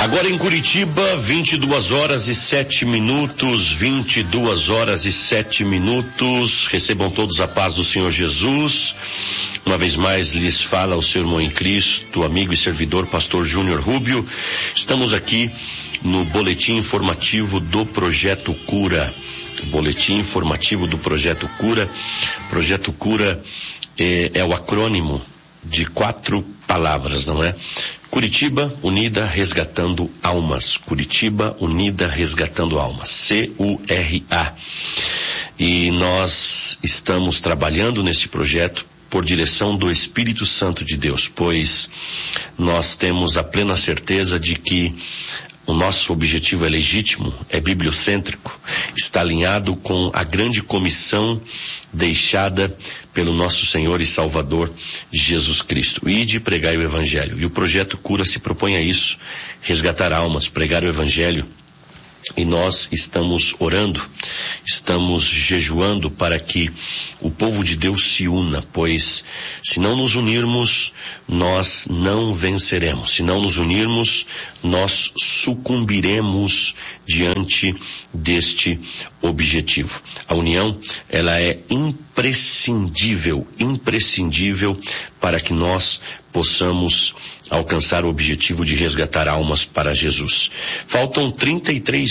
Agora em Curitiba, 22 horas e 7 minutos, 22 horas e 7 minutos. Recebam todos a paz do Senhor Jesus. Uma vez mais lhes fala o seu irmão em Cristo, amigo e servidor, pastor Júnior Rubio. Estamos aqui no boletim informativo do Projeto Cura. Boletim informativo do Projeto Cura. Projeto Cura é o acrônimo de 4 palavras, não é? Curitiba Unida Resgatando Almas. Curitiba Unida Resgatando Almas. C-U-R-A. E nós estamos trabalhando neste projeto por direção do Espírito Santo de Deus, pois nós temos a plena certeza de que o nosso objetivo é legítimo, é bibliocêntrico, está alinhado com a grande comissão deixada pelo nosso Senhor e Salvador Jesus Cristo. Ide pregai o Evangelho. E o Projeto Cura se propõe a isso, resgatar almas, pregar o Evangelho. E nós estamos orando, estamos jejuando para que o povo de Deus se una, pois se não nos unirmos, nós não venceremos. Se não nos unirmos, nós sucumbiremos diante deste objetivo. A união, ela é imprescindível para que nós possamos alcançar o objetivo de resgatar almas para Jesus. Faltam 33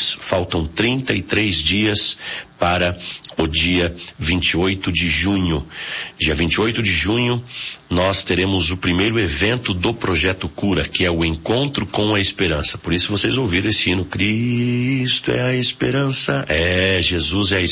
dias para o dia 28 de junho. Dia 28 de junho, nós teremos o primeiro evento do Projeto Cura, que é o Encontro com a Esperança. Por isso vocês ouviram esse hino, Cristo é a esperança, Jesus é a esperança.